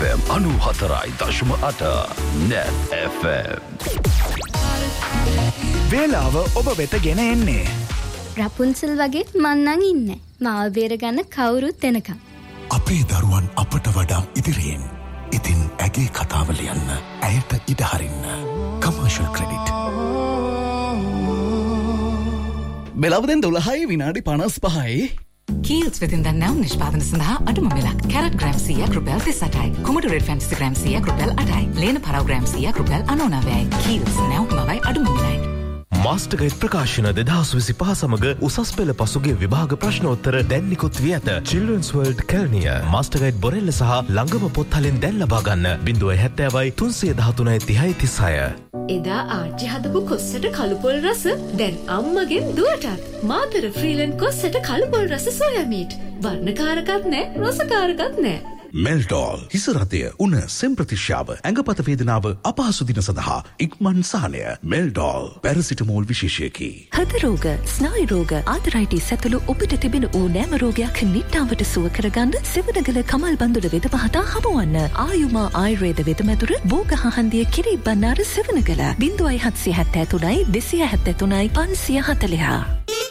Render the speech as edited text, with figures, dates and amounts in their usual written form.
FM 94.8 Net FM. වේලාව ඔබ වෙත ගෙන එන්නේ රපුන්සල් වගේ මන්නන් ඉන්නේ. මාව බේරගන්න කවුරුත් එනකම්. අපේ දරුවන් අපට වඩා ඉදිරියෙන්. ඉතින් ඇගේ කතාව ලියන්න. ඇයට ඉඩ හරින්න. Commercial credit. බෙලවදෙන් 12යි විනාඩි 55යි. Kiehl's within the now නිෂ්පාදන සඳහා අඩුම මිලක්. කැරට් ග්‍රෑම් 100ක් රුපියල් 38යි. කුමඩු රෙඩ් ෆැන්ටසි ග්‍රෑම් 100ක් රුපියල් 8යි. ලේන පරාව ග්‍රෑම් 100ක් රුපියල් 99යි. Kiehl's නැවුම්මවයි අඩුම මිලයි. මාස්ටර්ගයිඩ් ප්‍රකාශන 2025 සමග උසස් පෙළ පසුගිය විභාග ප්‍රශ්නෝත්තර දැන් නිකුත් වී ඇත. Children's World Kelniya මාස්ටර්ගයිඩ් බොරෙල්ල සහ ළඟම පොත්හලෙන් දැන් ලබා ගන්න 070යි 313යි 30යි 36. එදා ආච්චි හදපු කොස්සට කළුපොල් රස දැන් අම්මගෙන් දුවටත්. මාතර ෆ්‍රීලන්ඩ් කොස්සට කළුපොල් රස සෝයා මීට්. වර්ණකාරකත් නැහැ, රසකාරකත් නැහැ. මෙල්ටෝල් හිස රතය උණ සෙම්ප්‍රතිශ්‍යාව ඇඟපත වේදනාව අපහසු දින සඳහා ඉක්මන් සහනය. මෙල්ටෝල් පැරසිටමෝල් විශේෂයකි. හද රෝග, ස්නායු රෝග, ආතරයිටිස් ඇතුළු ඔබට තිබෙන ඕනෑම රෝගයක් නිට්ටාවට සුව කරගන්න සෙවණගල කමල් බන්දුල වෙද මහතා හමුවන්න. ආයුමා ආයුර්වේද වෙදමැදුර බෝගහහන්දිය කිරි බණ්ණාර සෙවණගල 0773 273 540.